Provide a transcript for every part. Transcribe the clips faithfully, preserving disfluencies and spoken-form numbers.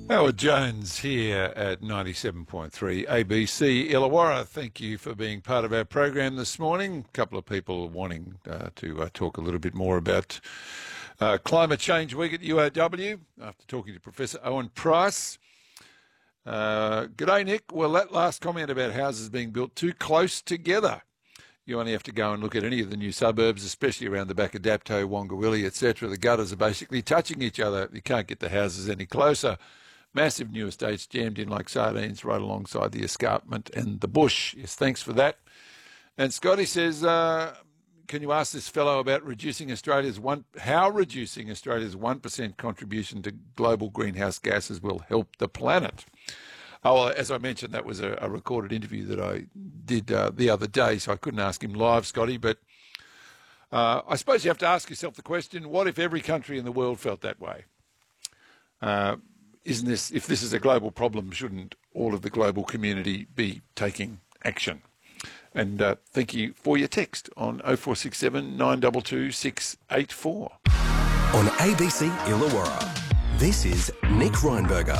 Howard Jones here at ninety-seven point three A B C Illawarra. Thank you for being part of our program this morning. A couple of people wanting uh, to uh, talk a little bit more about uh, Climate Change Week at U O W after talking to Professor Owen Price. Uh, G'day, Nick. Well, that last comment about houses being built too close together. You only have to go and look at any of the new suburbs, especially around the back of Dapto, Wongawilli, et cetera. The gutters are basically touching each other. You can't get the houses any closer. Massive new estates jammed in like sardines right alongside the escarpment and the bush. Yes, thanks for that. And Scotty says, uh, can you ask this fellow about reducing Australia's one, how reducing Australia's one percent contribution to global greenhouse gases will help the planet? Oh, well, as I mentioned, that was a, a recorded interview that I did uh, the other day, so I couldn't ask him live, Scotty. But uh, I suppose you have to ask yourself the question, what if every country in the world felt that way? Uh, Isn't this, if this is a global problem, shouldn't all of the global community be taking action? And uh, thank you for your text on oh four six seven, nine two two, six eight four. On A B C Illawarra, this is Nick Reinberger.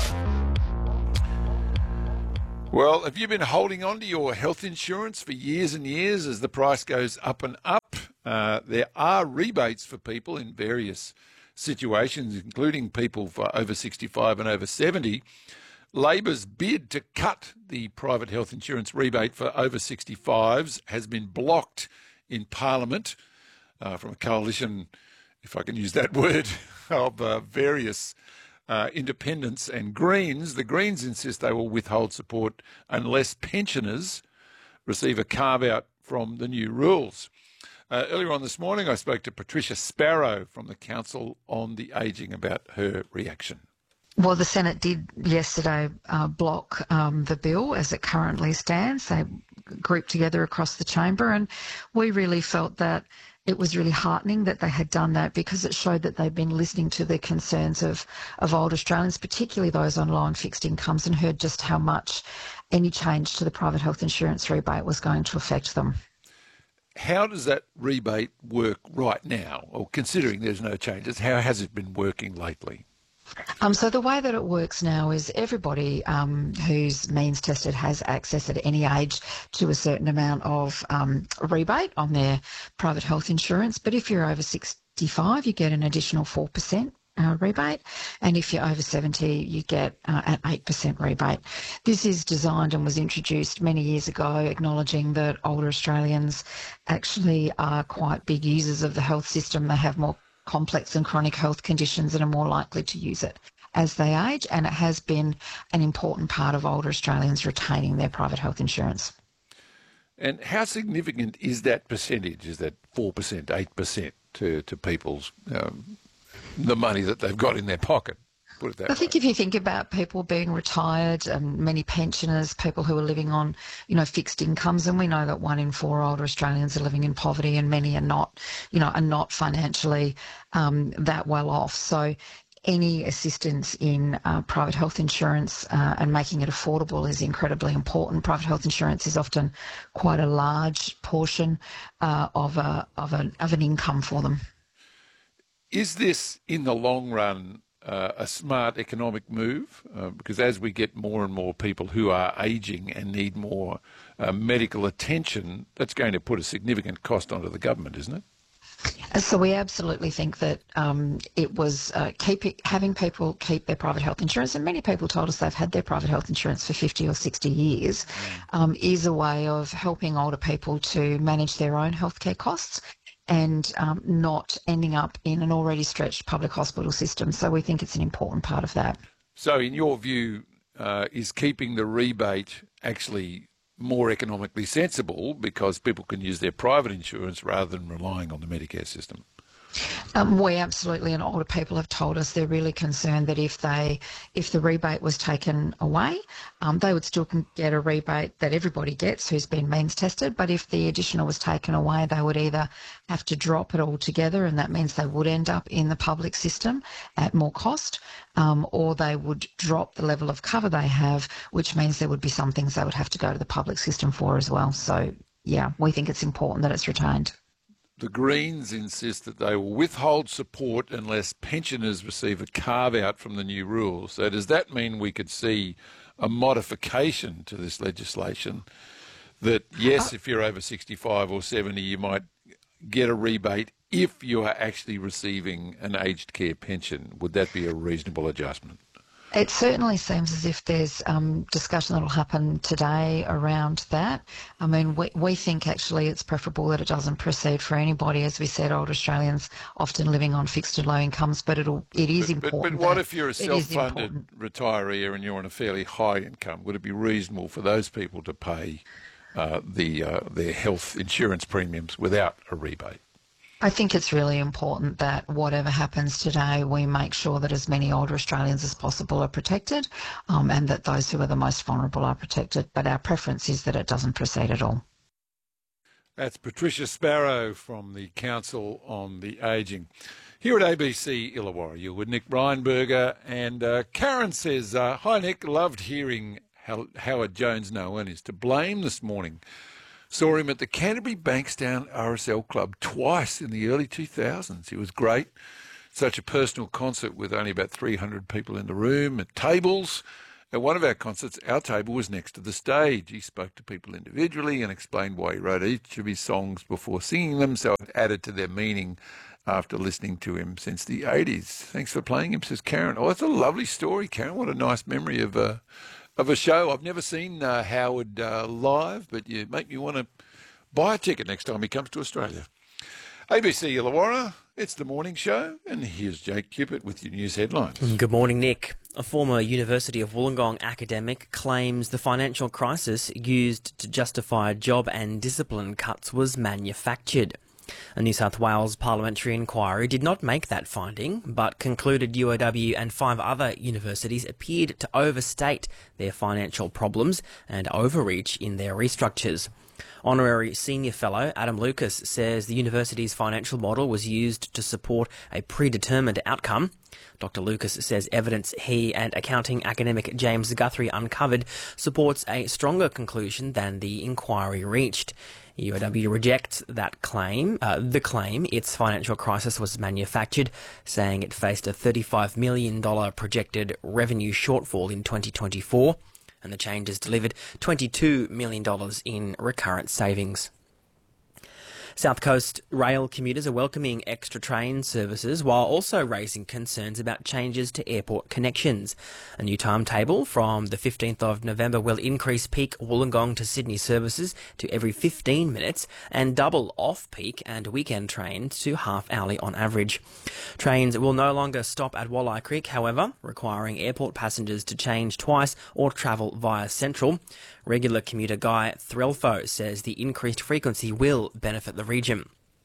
Well, have you been holding on to your health insurance for years and years as the price goes up and up? Uh, there are rebates for people in various situations, including people for over sixty-five and over seventy. Labor's bid to cut the private health insurance rebate for over sixty-fives has been blocked in Parliament uh, from a coalition, if I can use that word, of uh, various uh, independents and Greens. The Greens insist they will withhold support unless pensioners receive a carve-out from the new rules. Uh, earlier on this morning, I spoke to Patricia Sparrow from the Council on the Ageing about her reaction. Well, the Senate did yesterday uh, block um, the bill as it currently stands. They grouped together across the chamber, and we really felt that it was really heartening that they had done that, because it showed that they've been listening to the concerns of, of old Australians, particularly those on low and fixed incomes, and heard just how much any change to the private health insurance rebate was going to affect them. How does that rebate work right now? Or considering there's no changes, how has it been working lately? Um, so the way that it works now is everybody um, who's means tested has access at any age to a certain amount of um, rebate on their private health insurance. But if you're over sixty-five, you get an additional four percent. Uh, rebate, and if you're over seventy, you get uh, an eight percent rebate. This is designed and was introduced many years ago, acknowledging that older Australians actually are quite big users of the health system. They have more complex and chronic health conditions and are more likely to use it as they age, and it has been an important part of older Australians retaining their private health insurance. And how significant is that percentage? Is that four percent, eight percent to, to people's um, the money that they've got in their pocket? Put it that I way. think if you think about people being retired and many pensioners, people who are living on, you know, fixed incomes, and we know that one in four older Australians are living in poverty, and many are not, you know, are not financially um, that well off. So any assistance in uh, private health insurance uh, and making it affordable is incredibly important. Private health insurance is often quite a large portion uh, of a, of a, of an income for them. Is this, in the long run, uh, a smart economic move? Uh, because as we get more and more people who are ageing and need more uh, medical attention, that's going to put a significant cost onto the government, isn't it? So we absolutely think that um, it was uh, keep it, having people keep their private health insurance, and many people told us they've had their private health insurance for fifty or sixty years, um, is a way of helping older people to manage their own healthcare costs and um, not ending up in an already stretched public hospital system. So we think it's an important part of that. So in your view, uh, is keeping the rebate actually more economically sensible because people can use their private insurance rather than relying on the Medicare system? Um, we absolutely, and older people have told us they're really concerned that if they, if the rebate was taken away, um, they would still get a rebate that everybody gets who's been means tested. But if the additional was taken away, they would either have to drop it altogether, and that means they would end up in the public system at more cost, um, or they would drop the level of cover they have, which means there would be some things they would have to go to the public system for as well. So, yeah, we think it's important that it's retained. the Greens insist that they will withhold support unless pensioners receive a carve-out from the new rules. So does that mean we could see a modification to this legislation that, yes, if you're over sixty-five or seventy, you might get a rebate if you are actually receiving an aged care pension? Would that be a reasonable adjustment? It certainly seems as if there's um, discussion that will happen today around that. I mean, we, we think actually it's preferable that it doesn't proceed for anybody. As we said, old Australians often living on fixed and low incomes, but it'll, it is but, important. But, but what if you're a it self-funded retiree and you're on a fairly high income? Would it be reasonable for those people to pay uh, the uh, their health insurance premiums without a rebate? I think it's really important that whatever happens today, we make sure that as many older Australians as possible are protected, um, and that those who are the most vulnerable are protected. But our preference is that it doesn't proceed at all. That's Patricia Sparrow from the Council on the Ageing. Here at A B C Illawarra, you're with Nick Reinberger, and uh, Karen says, uh, hi Nick, loved hearing how Howard Jones-Nowen is to blame this morning. Saw him at the Canterbury Bankstown R S L Club twice in the early two thousands. He was great. Such a personal concert with only about three hundred people in the room, at tables. At one of our concerts, our table was next to the stage. He spoke to people individually and explained why he wrote each of his songs before singing them, so it added to their meaning after listening to him since the eighties. Thanks for playing him, says Karen. Oh, that's a lovely story, Karen. What a nice memory of a, of a show. I've never seen uh, Howard uh, live, but you make me want to buy a ticket next time he comes to Australia. A B C Illawarra, it's the morning show, and here's Jake Cupid with your news headlines. Good morning, Nick. A former University of Wollongong academic claims the financial crisis used to justify job and discipline cuts was manufactured. A New South Wales parliamentary inquiry did not make that finding, but concluded U O W and five other universities appeared to overstate their financial problems and overreach in their restructures. Honorary Senior Fellow Adam Lucas says the university's financial model was used to support a predetermined outcome. Doctor Lucas says evidence he and accounting academic James Guthrie uncovered supports a stronger conclusion than the inquiry reached. U O W rejects that claim, uh, the claim its financial crisis was manufactured, saying it faced a thirty-five million dollars projected revenue shortfall in twenty twenty-four, and the changes delivered twenty-two million dollars in recurrent savings. South Coast rail commuters are welcoming extra train services while also raising concerns about changes to airport connections. A new timetable from the fifteenth of November will increase peak Wollongong to Sydney services to every fifteen minutes and double off-peak and weekend trains to half-hourly on average. Trains will no longer stop at Walleye Creek, however, requiring airport passengers to change twice or travel via Central. Regular commuter Guy Threlfo says the increased frequency will benefit the region.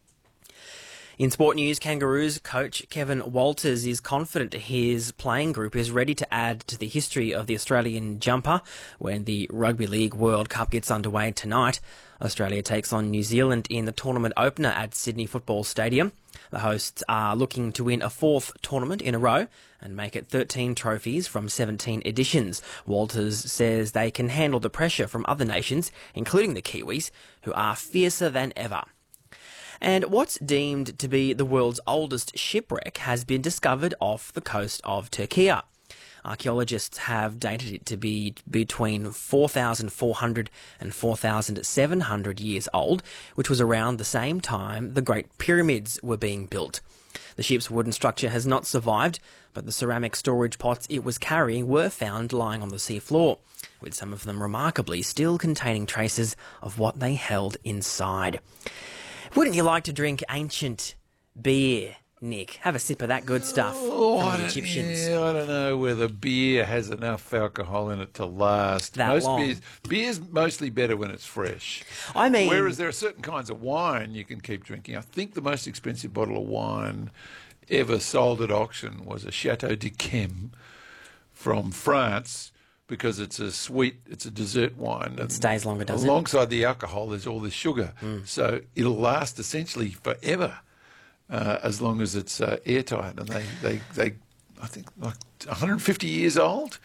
In sport news, Kangaroos coach Kevin Walters is confident his playing group is ready to add to the history of the Australian jumper when the Rugby League World Cup gets underway tonight. Australia takes on New Zealand in the tournament opener at Sydney Football Stadium. The hosts are looking to win a fourth tournament in a row and make it thirteen trophies from seventeen editions. Walters says they can handle the pressure from other nations, including the Kiwis, who are fiercer than ever. And what's deemed to be the world's oldest shipwreck has been discovered off the coast of Turkey. Archaeologists have dated it to be between four thousand four hundred and four thousand seven hundred years old, which was around the same time the Great Pyramids were being built. The ship's wooden structure has not survived, but the ceramic storage pots it was carrying were found lying on the seafloor, with some of them remarkably still containing traces of what they held inside. Wouldn't you like to drink ancient beer, Nick? Have a sip of that good stuff Oh, from I the don't, Egyptians. yeah, I don't know whether beer has enough alcohol in it to last. That Most long. beers, beer's mostly better when it's fresh. I mean, Whereas there are certain kinds of wine you can keep drinking. I think the most expensive bottle of wine ever sold at auction was a Chateau d'Yquem from France, because it's a sweet, it's a dessert wine. it stays longer, doesn't it? Alongside the alcohol, there's all this sugar. Mm. So it'll last essentially forever. Uh, as long as it's uh, airtight, and they, they, they, I think, like one hundred fifty years old.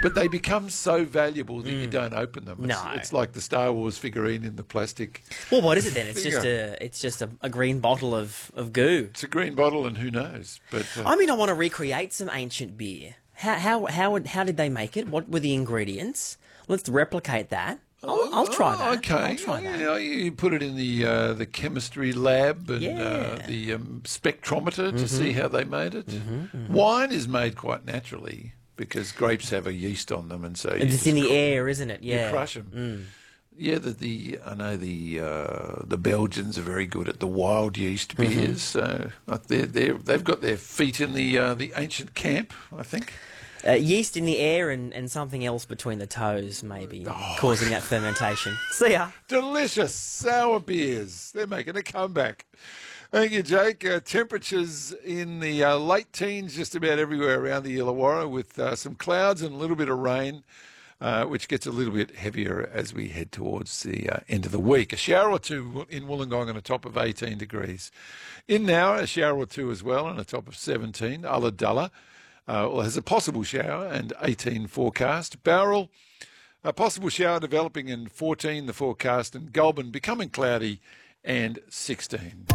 But they become so valuable that you don't open them. It's, No. it's like the Star Wars figurine in the plastic. Well, what is it then? It's Figure. just a it's just a, a green bottle of, of goo. It's a green bottle, and who knows? But uh, I mean, I want to recreate some ancient beer. How how how would, how did they make it? What were the ingredients? Let's replicate that. I'll, I'll try oh, that. Okay, I'll try you, that. know, you put it in the uh, the chemistry lab and uh, Yeah. the um, spectrometer to Mm-hmm. see how they made it. Wine is made quite naturally because grapes have a yeast on them, and so you It's just in the cr- air, isn't it? You Yeah. crush them. Yeah, the, the I know the uh, the Belgians are very good at the wild yeast Mm-hmm. beers. So uh, they're, they're, they've got their feet in the uh, the ancient camp, I think. Uh, yeast in the air and, and something else between the toes, maybe, Oh. causing that fermentation. See ya. Delicious sour beers. They're making a comeback. Thank you, Jake. Uh, temperatures in the uh, late teens just about everywhere around the Illawarra with uh, some clouds and a little bit of rain, uh, which gets a little bit heavier as we head towards the uh, end of the week. A shower or two in Wollongong on a top of eighteen degrees. In Nowra, a shower or two as well on a top of seventeen. Ulladulla uh, well, has a possible shower and eighteen forecast. Bowral, a possible shower developing in fourteen, the forecast, and Goulburn becoming cloudy and sixteen.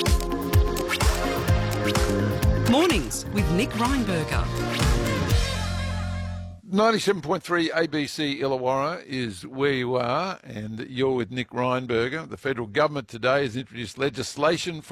Mornings with Nick Reinberger. ninety-seven point three A B C Illawarra is where you are, and you're with Nick Reinberger. The federal government today has introduced legislation for